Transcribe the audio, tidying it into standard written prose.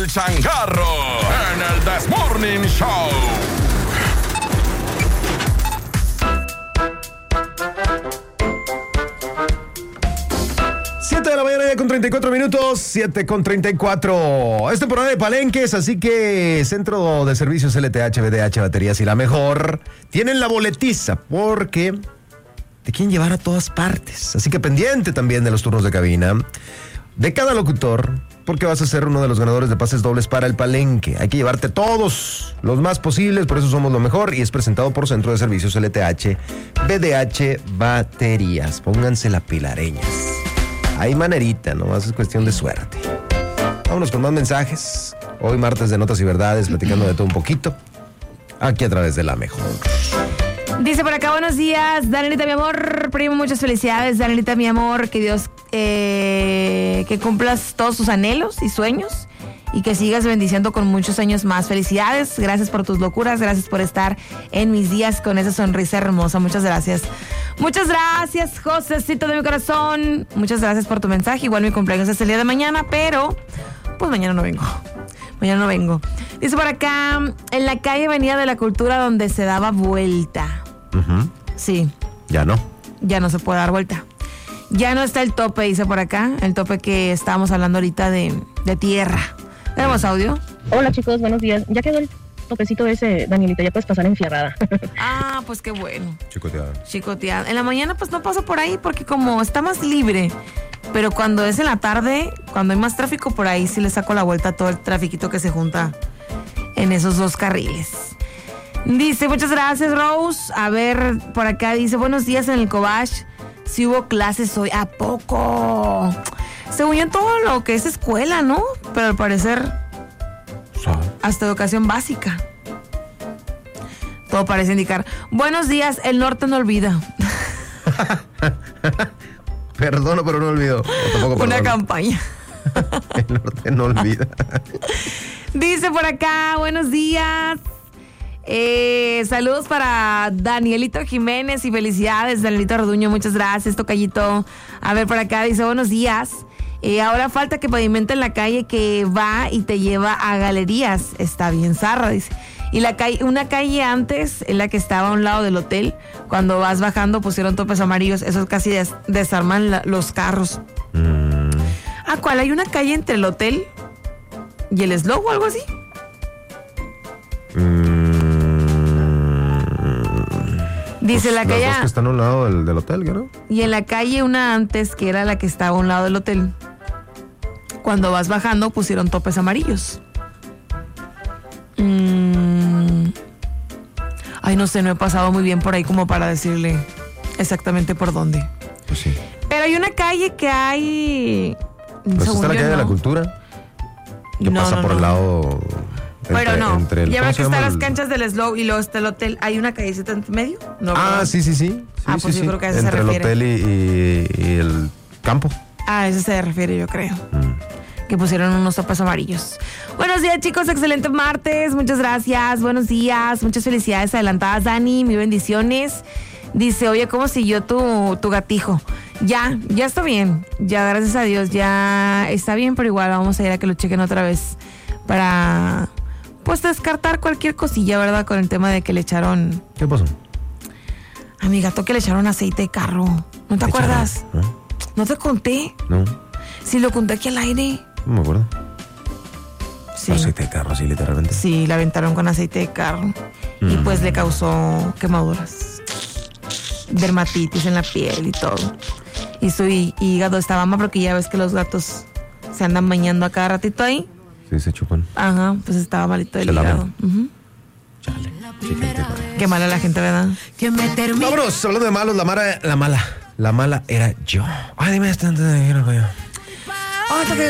El changarro en el This Morning Show. De la mañana ya con 34 minutos, 7 con 34. Es temporada de palenques, así que Centro de Servicios LTH, BDH, Baterías y La Mejor tienen la boletiza porque te quieren llevar a todas partes. Así que pendiente también de los turnos de cabina de cada locutor, porque vas a ser uno de los ganadores de pases dobles para el palenque. Hay que llevarte todos, los más posibles, por eso somos lo mejor, y es presentado por Centro de Servicios LTH, BDH, Baterías. Pónganse la pilareñas. Hay manerita, nomás es cuestión de suerte. Vámonos con más mensajes. Hoy martes de Notas y Verdades, platicando de todo un poquito, aquí a través de La Mejor. Dice por acá, buenos días, Danielita, mi amor, primo, muchas felicidades, Danielita, mi amor, que Dios, que cumplas todos tus anhelos y sueños y que sigas bendiciendo con muchos años más. Felicidades, gracias por tus locuras, gracias por estar en mis días con esa sonrisa hermosa, muchas gracias. Muchas gracias, Josecito de mi corazón, muchas gracias por tu mensaje. Igual mi cumpleaños es el día de mañana, pero pues mañana no vengo. Dice por acá, en la calle Avenida de la Cultura donde se daba vuelta. Sí. Ya no se puede dar vuelta. Ya no está el tope, dice por acá, el tope que estábamos hablando ahorita de tierra. ¿Tenemos audio? Hola chicos, buenos días. Ya quedó el topecito ese, Danielita, ya puedes pasar enfierrada. Ah, pues qué bueno. Chicoteada. En la mañana pues no paso por ahí porque como está más libre. Pero cuando es en la tarde, cuando hay más tráfico por ahí, sí le saco la vuelta a todo el trafiquito que se junta en esos dos carriles. Dice, muchas gracias, Rose. A ver, por acá dice, buenos días en el Cobach. Sí hubo clases hoy. ¿A poco? Según yo en todo lo que es escuela, ¿no? Pero al parecer hasta educación básica. Todo parece indicar. Buenos días, el norte no olvida. Perdono, pero no olvido. Una campaña. El norte no olvida. Dice por acá, buenos días. Saludos para Danielito Jiménez y felicidades, Danielito Roduño, muchas gracias, tocallito. A ver, por acá dice, buenos días. Ahora falta que pavimenten la calle que va y te lleva a galerías. Está bien zarra, dice. Y una calle antes, en la que estaba a un lado del hotel, cuando vas bajando pusieron topes amarillos. Esos casi desarman los carros. ¿A cuál? ¿Hay una calle entre el hotel y el Slow o algo así? Dice la calle. Las dos que están a un lado del hotel, ¿no? Y en la calle una antes, que era la que estaba a un lado del hotel, cuando vas bajando pusieron topes amarillos. Ay, no sé, no he pasado muy bien por ahí como para decirle exactamente por dónde. Pues sí. Pero hay una calle que hay... Pues está la calle de la Cultura, que pasa por el lado... Pero no, ya ves que están las canchas del Slow y luego está el hotel. ¿Hay una callecita en medio? No, sí. Pues yo creo que a eso se refiere. Entre el hotel y el campo. A eso se refiere, yo creo. Que pusieron unos topes amarillos. Buenos días, chicos, excelente martes. Muchas gracias, buenos días. Muchas felicidades adelantadas, Dani. Mil bendiciones. Dice, oye, ¿cómo siguió tu gatijo? Ya está bien. Ya, gracias a Dios, ya está bien, pero igual vamos a ir a que lo chequen otra vez para... pues descartar cualquier cosilla, ¿verdad? Con el tema de que le echaron... ¿Qué pasó? A mi gato que le echaron aceite de carro. ¿No te acuerdas? ¿No te conté? No. Sí, lo conté aquí al aire. No me acuerdo. Sí. Aceite de carro, sí, literalmente. Sí, la aventaron con aceite de carro. Y pues le causó quemaduras. Dermatitis en la piel y todo. Y su hígado estaba mal porque ya ves que los gatos se andan bañando a cada ratito ahí. Sí, se chupan. Ajá, pues estaba malito del hígado. Chale. Qué mala la gente, ¿verdad? Vámonos, hablando de malos, la mala era yo. Ay, dime esto antes de irnos, güey.